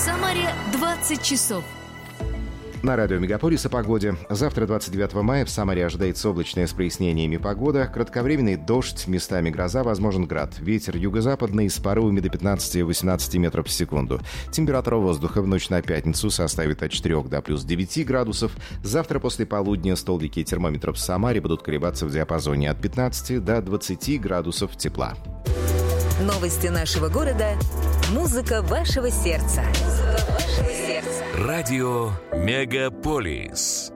Самаре 20 часов. На радио «Мегаполис» о погоде. Завтра, 29 мая, в Самаре ожидается облачная с прояснениями погода. Кратковременный дождь, местами гроза, возможен град. Ветер юго-западный с порывами до 15-18 метров в секунду. Температура воздуха в ночь на пятницу составит от 4 до плюс 9 градусов. Завтра после полудня столбики термометров в Самаре будут колебаться в диапазоне от 15 до 20 градусов тепла. Новости нашего города. Музыка вашего сердца. Радио «Мегаполис».